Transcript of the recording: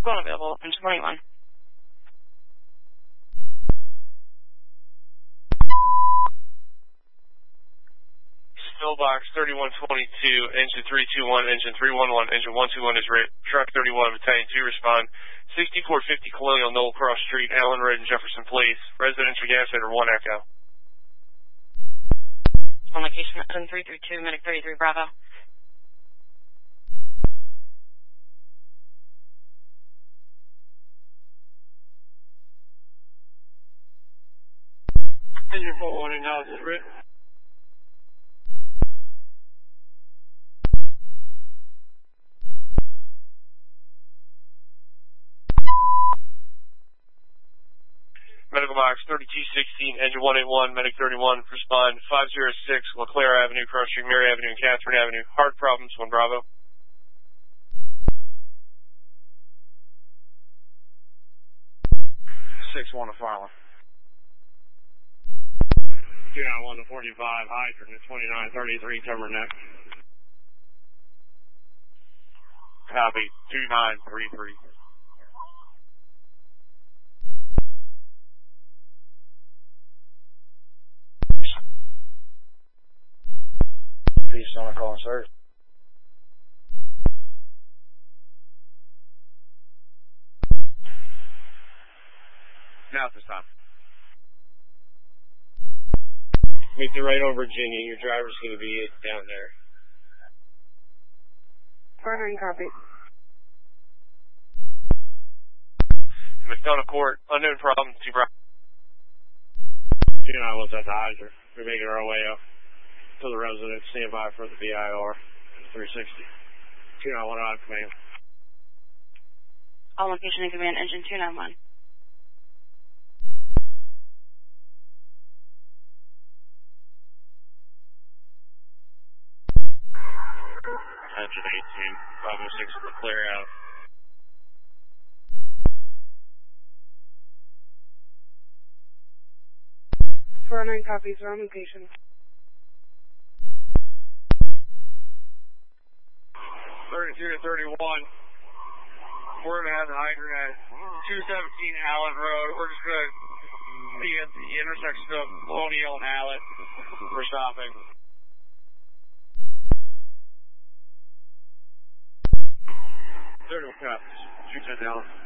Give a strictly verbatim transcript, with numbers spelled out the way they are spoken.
Going available, engine twenty-one. Stillbox thirty-one twenty-two, engine three two one, engine three one one, engine one two one is ready. Truck thirty-one, battalion two respond. sixty-four fifty Colonial Knoll Cross Street, Allen Road and Jefferson Place. Residential gas meter one Echo. On location, engine three three two, medic thirty-three Bravo. Engine four one analysis, Rick. Medical box thirty-two sixteen, engine one eighty-one, medic thirty-one, respond five oh six LeClaire Avenue, Cross Street, Mary Avenue, and Catherine Avenue. Heart problems, one Bravo. six one to Farland. two nine one to forty-five, hydrant at twenty-nine thirty-three, Timber Neck. Copy, two nine three three. Peace on a call and service. Now at this time. Meet the right on Virginia. Your driver's going to be down there. four nine copy. McDonough Court, unknown problem, two Bravo. two nine one's at the hydrant. We're making our way up to the residence. Stand by for the V I R three sixty. two nine one on command. On location and command, engine two nine one. Engine eighteen, five oh six, clear out. four nine copies, we're on location. thirty-two to thirty-one. We're going to have the hydrant at two seventeen Allen Road. We're just going to be at the intersection of Colonial and Allen. We're stopping. thirty-one copies. two ten Allen.